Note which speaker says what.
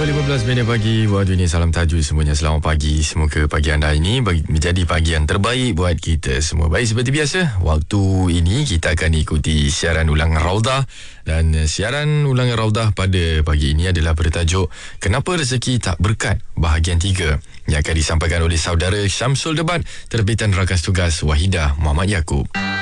Speaker 1: 7.15 pagi waktu ini. Salam tajud semuanya. Selamat pagi. Semoga pagi anda ini menjadi pagi yang terbaik buat kita semua. Baik, seperti biasa, waktu ini kita akan ikuti siaran ulangan Raudah. Dan siaran ulangan Raudah pada pagi ini adalah bertajuk Kenapa Rezeki Tak Berkat bahagian 3, yang akan disampaikan oleh saudara Syamsul Debat, terbitan rakan tugas Wahidah Muhammad Yaakob.